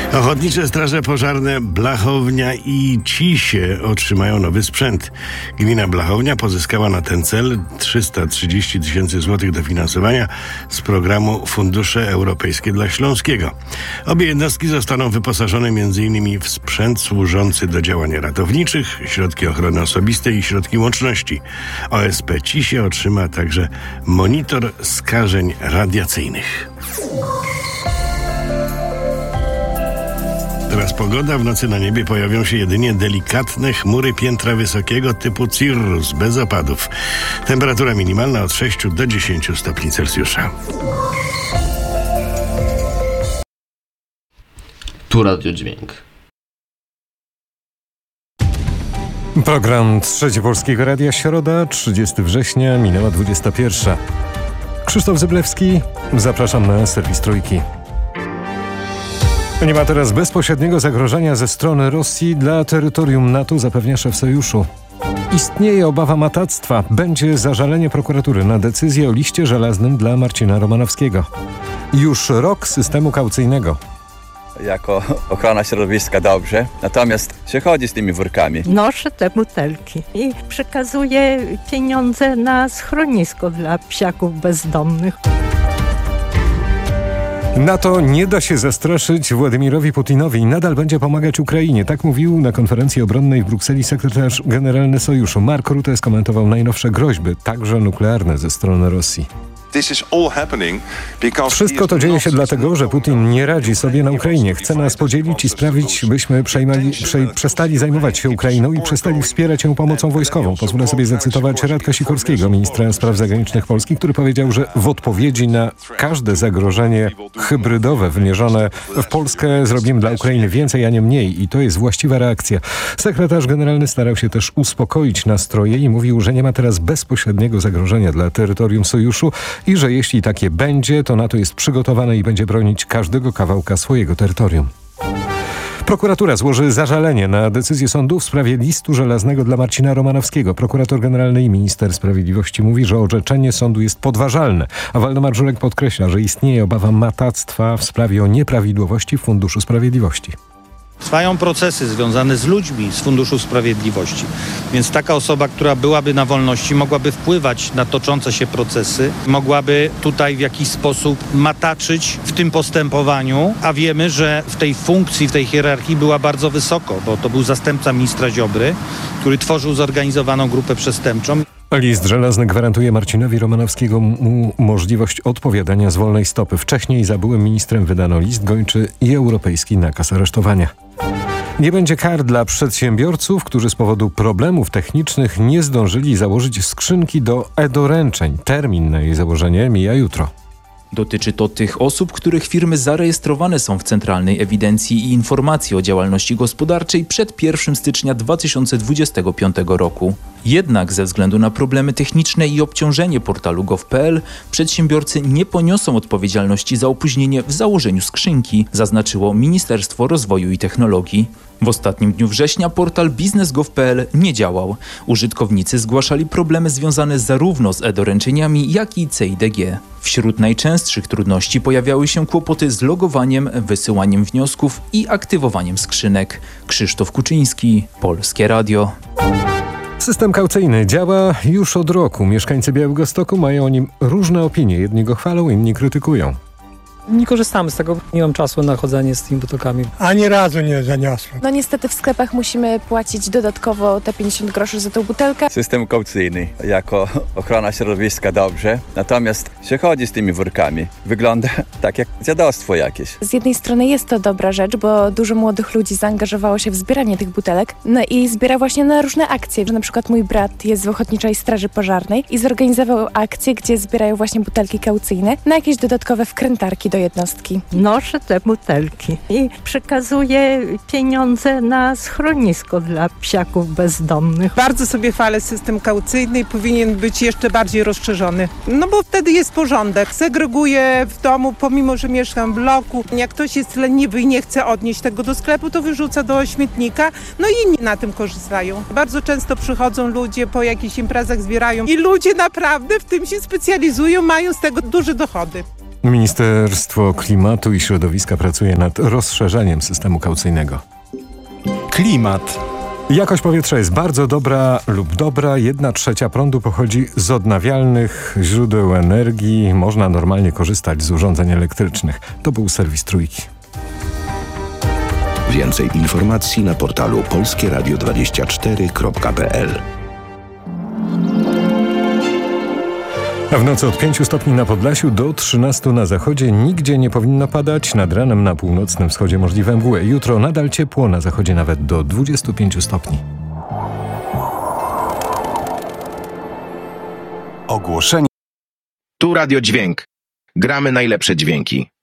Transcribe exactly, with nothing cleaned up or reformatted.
Ochotnicze straże pożarne Blachownia i Cisie otrzymają nowy sprzęt. Gmina Blachownia pozyskała na ten cel trzysta trzydzieści tysięcy złotych dofinansowania z programu Fundusze Europejskie dla Śląskiego. Obie jednostki zostaną wyposażone między innymi w sprzęt służący do działań ratowniczych, środki ochrony osobistej i środki łączności. O S P Cisie otrzyma także monitor skażeń radiacyjnych. Teraz pogoda. W nocy na niebie pojawią się jedynie delikatne chmury piętra wysokiego typu cirrus, bez opadów. Temperatura minimalna od sześciu do dziesięciu stopni Celsjusza. Tu Radio Dźwięk. Program Trzeci Polskiego Radia, środa, trzydziestego września, minęła dwudziesta pierwsza. Krzysztof Zyblewski, zapraszam na serwis Trójki. Nie ma teraz bezpośredniego zagrożenia ze strony Rosji dla terytorium NATO, zapewnia szef sojuszu. Istnieje obawa matactwa. Będzie zażalenie prokuratury na decyzję o liście żelaznym dla Marcina Romanowskiego. Już rok systemu kaucyjnego. Jako ochrona środowiska dobrze, natomiast się chodzi z tymi workami. Noszę te butelki i przekazuję pieniądze na schronisko dla psiaków bezdomnych. NATO nie da się zastraszyć Władimirowi Putinowi i nadal będzie pomagać Ukrainie. Tak mówił na konferencji obronnej w Brukseli sekretarz generalny sojuszu. Mark Rutte skomentował najnowsze groźby, także nuklearne, ze strony Rosji. Wszystko to dzieje się dlatego, że Putin nie radzi sobie na Ukrainie. Chce nas podzielić i sprawić, byśmy przejmali, prze, przestali zajmować się Ukrainą i przestali wspierać ją pomocą wojskową. Pozwolę sobie zacytować Radka Sikorskiego, ministra spraw zagranicznych Polski, który powiedział, że w odpowiedzi na każde zagrożenie hybrydowe wymierzone w Polskę zrobimy dla Ukrainy więcej, a nie mniej. I to jest właściwa reakcja. Sekretarz generalny starał się też uspokoić nastroje i mówił, że nie ma teraz bezpośredniego zagrożenia dla terytorium sojuszu i że jeśli takie będzie, to NATO jest przygotowane i będzie bronić każdego kawałka swojego terytorium. Prokuratura złoży zażalenie na decyzję sądu w sprawie listu żelaznego dla Marcina Romanowskiego. Prokurator generalny i minister sprawiedliwości mówi, że orzeczenie sądu jest podważalne, a Waldemar Żurek podkreśla, że istnieje obawa matactwa w sprawie o nieprawidłowości w Funduszu Sprawiedliwości. Trwają procesy związane z ludźmi z Funduszu Sprawiedliwości, więc taka osoba, która byłaby na wolności, mogłaby wpływać na toczące się procesy, mogłaby tutaj w jakiś sposób mataczyć w tym postępowaniu, a wiemy, że w tej funkcji, w tej hierarchii była bardzo wysoko, bo to był zastępca ministra Ziobry, który tworzył zorganizowaną grupę przestępczą. List żelazny gwarantuje Marcinowi Romanowskiego mu możliwość odpowiadania z wolnej stopy. Wcześniej za byłym ministrem wydano list gończy i europejski nakaz aresztowania. Nie będzie kar dla przedsiębiorców, którzy z powodu problemów technicznych nie zdążyli założyć skrzynki do e-doręczeń. Termin na jej założenie mija jutro. Dotyczy to tych osób, których firmy zarejestrowane są w Centralnej Ewidencji i Informacji o Działalności Gospodarczej przed pierwszego stycznia dwa tysiące dwudziestego piątego roku. Jednak ze względu na problemy techniczne i obciążenie portalu gov kropka p l przedsiębiorcy nie poniosą odpowiedzialności za opóźnienie w założeniu skrzynki, zaznaczyło Ministerstwo Rozwoju i Technologii. W ostatnim dniu września portal biznes kropka gov kropka p l nie działał. Użytkownicy zgłaszali problemy związane zarówno z e-doręczeniami, jak i C I D G. Wśród najczęstszych trudności pojawiały się kłopoty z logowaniem, wysyłaniem wniosków i aktywowaniem skrzynek. Krzysztof Kuczyński, Polskie Radio. System kaucyjny działa już od roku. Mieszkańcy Białegostoku mają o nim różne opinie. Jedni go chwalą, inni krytykują. Nie korzystamy z tego, nie mam czasu na chodzenie z tymi butelkami. Ani razu nie zaniosłem. No niestety w sklepach musimy płacić dodatkowo te pięćdziesiąt groszy za tą butelkę. System kaucyjny jako ochrona środowiska dobrze, natomiast się chodzi z tymi workami. Wygląda tak jak dziadostwo jakieś. Z jednej strony jest to dobra rzecz, bo dużo młodych ludzi zaangażowało się w zbieranie tych butelek, no i zbiera właśnie na różne akcje. Na przykład mój brat jest w Ochotniczej Straży Pożarnej i zorganizował akcję, gdzie zbierają właśnie butelki kaucyjne na jakieś dodatkowe wkrętarki do jednostki. Noszę te butelki i przekazuję pieniądze na schronisko dla psiaków bezdomnych. Bardzo sobie chwalę system kaucyjny i powinien być jeszcze bardziej rozszerzony. No bo wtedy jest porządek. Segreguję w domu, pomimo że mieszkam w bloku. Jak ktoś jest leniwy i nie chce odnieść tego do sklepu, to wyrzuca do śmietnika. No i inni na tym korzystają. Bardzo często przychodzą ludzie, po jakichś imprezach zbierają i ludzie naprawdę w tym się specjalizują, mają z tego duże dochody. Ministerstwo Klimatu i Środowiska pracuje nad rozszerzeniem systemu kaucyjnego. Klimat. Jakość powietrza jest bardzo dobra lub dobra. Jedna trzecia prądu pochodzi z odnawialnych źródeł energii. Można normalnie korzystać z urządzeń elektrycznych. To był serwis Trójki. Więcej informacji na portalu polskie radio dwadzieścia cztery kropka p l. A w nocy od pięciu stopni na Podlasiu do trzynastu na zachodzie. Nigdzie nie powinno padać. Nad ranem na północnym wschodzie możliwe mgły. Jutro nadal ciepło, na zachodzie nawet do dwudziestu pięciu stopni. Ogłoszenie. Tu Radio Dźwięk. Gramy najlepsze dźwięki.